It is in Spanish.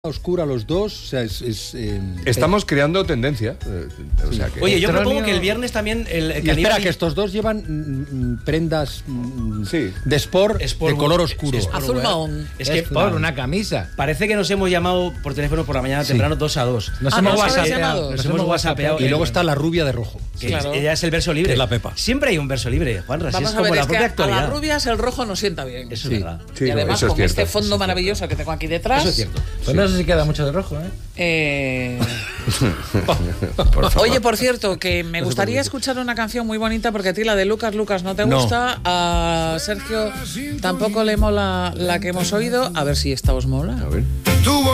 oscura los dos, o sea, estamos creando tendencia. O sea que oye, yo propongo que el viernes también espera, que estos dos llevan prendas de sport de color oscuro. Azul mahón. Es que por una camisa. Parece que nos hemos llamado por teléfono por la mañana temprano 2 a 2. Nos hemos whatsappeado. Y luego está la rubia de rojo. Claro. Ella es el verso libre. Que es la Pepa. Siempre hay un verso libre, Juanra. Vamos es a como ver, la es que propia a actualidad. las rubias el rojo no sienta bien. Eso es verdad. Sí, y además eso es con cierto. este fondo maravilloso que tengo aquí detrás. Eso es cierto. Pues no sé si queda mucho de rojo, Oye, por cierto, que me gustaría escuchar una canción muy bonita, porque a ti la de Lucas no te gusta, a Sergio tampoco le mola la que hemos oído. A ver si esta os mola. A ver.